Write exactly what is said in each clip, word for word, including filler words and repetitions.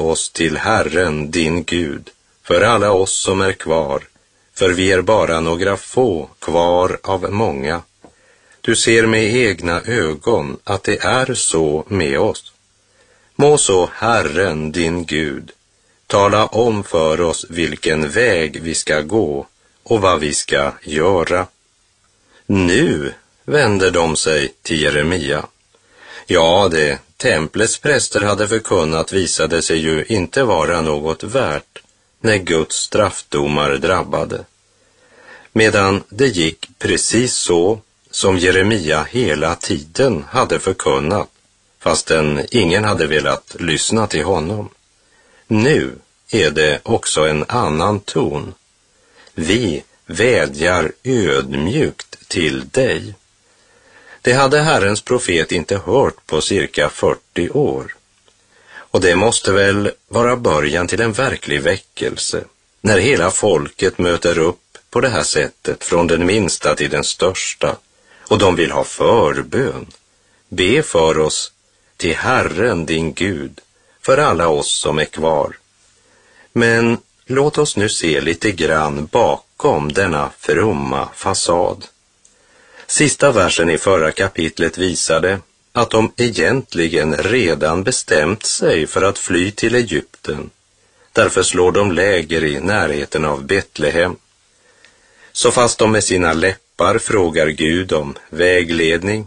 oss till Herren din Gud, för alla oss som är kvar, för vi är bara några få kvar av många. Du ser med egna ögon att det är så med oss. Må så Herren din Gud tala om för oss vilken väg vi ska gå och vad vi ska göra. Nu vände de sig till Jeremia. Ja, det templets präster hade förkunnat visade sig ju inte vara något värt när Guds straffdomar drabbade. Medan det gick precis så som Jeremia hela tiden hade förkunnat, fastän ingen hade velat lyssna till honom. Nu är det också en annan ton. Vi vädjar ödmjukt till dig. Det hade Herrens profet inte hört på cirka fyrtio år. Och det måste väl vara början till en verklig väckelse, när hela folket möter upp på det här sättet från den minsta till den största, och de vill ha förbön. Be för oss till Herren din Gud, för alla oss som är kvar. Men låt oss nu se lite grann bakom denna fromma fasad. Sista versen i förra kapitlet visade att de egentligen redan bestämt sig för att fly till Egypten. Därför slår de läger i närheten av Betlehem. Så fast de med sina läppar frågar Gud om vägledning,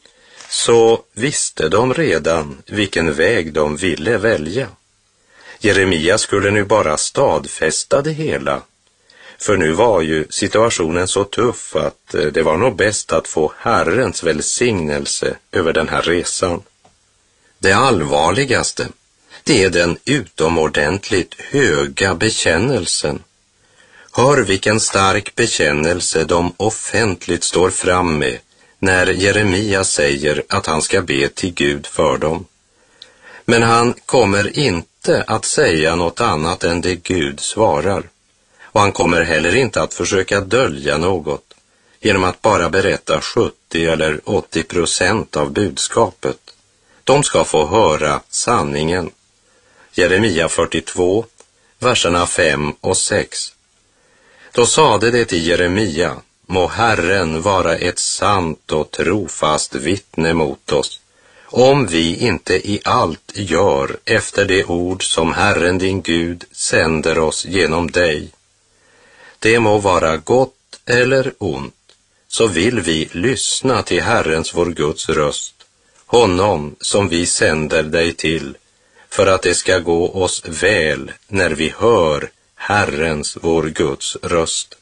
så visste de redan vilken väg de ville välja. Jeremia skulle nu bara stadfästa det hela, för nu var ju situationen så tuff att det var nog bäst att få Herrens välsignelse över den här resan. Det allvarligaste, det är den utomordentligt höga bekännelsen. Hör vilken stark bekännelse de offentligt står fram med när Jeremia säger att han ska be till Gud för dem. Men han kommer inte att säga något annat än det Gud svarar. Och han kommer heller inte att försöka dölja något genom att bara berätta sjuttio eller åttio procent av budskapet. De ska få höra sanningen. Jeremia fyrtiotvå, verserna fem och sex. Då sade det till Jeremia: må Herren vara ett sant och trofast vittne mot oss, om vi inte i allt gör efter det ord som Herren din Gud sänder oss genom dig. Det må vara gott eller ont, så vill vi lyssna till Herrens vår Guds röst, honom som vi sänder dig till, för att det ska gå oss väl när vi hör Herrens vår Guds röst.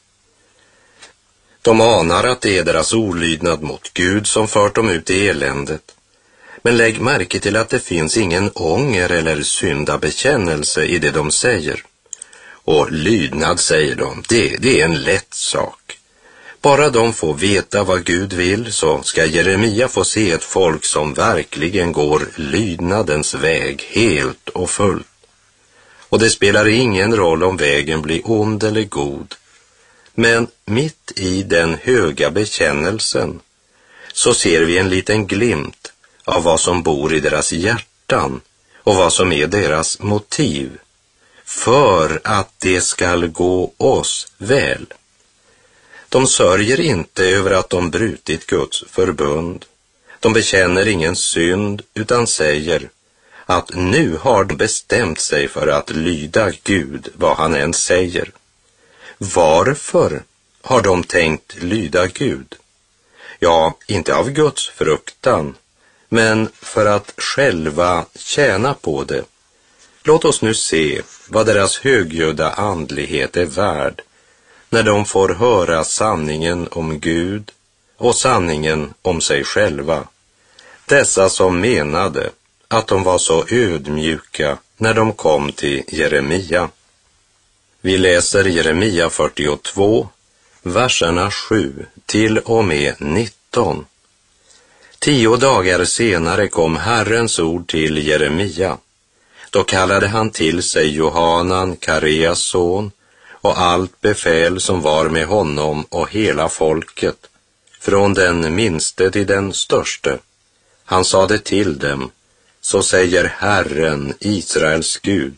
De anar att det är deras olydnad mot Gud som fört dem ut i eländet. Men lägg märke till att det finns ingen ånger eller syndabekännelse i det de säger. Och lydnad, säger de, det, det är en lätt sak. Bara de får veta vad Gud vill, så ska Jeremia få se ett folk som verkligen går lydnadens väg helt och fullt. Och det spelar ingen roll om vägen blir ond eller god. Men mitt i den höga bekännelsen så ser vi en liten glimt av vad som bor i deras hjärtan och vad som är deras motiv för att det skall gå oss väl. De sörjer inte över att de brutit Guds förbund. De bekänner ingen synd utan säger att nu har de bestämt sig för att lyda Gud vad han än säger. Varför har de tänkt lyda Gud? Ja, inte av Guds fruktan, men för att själva tjäna på det. Låt oss nu se vad deras högljudda andlighet är värd när de får höra sanningen om Gud och sanningen om sig själva. Dessa som menade att de var så ödmjuka när de kom till Jeremia. Vi läser Jeremia fyrtiotvå, verserna sju till och med nitton. Tio dagar senare kom Herrens ord till Jeremia. Då kallade han till sig Johanan, Kareas son, och allt befäl som var med honom och hela folket, från den minste till den störste. Han sade till dem: så säger Herren, Israels Gud,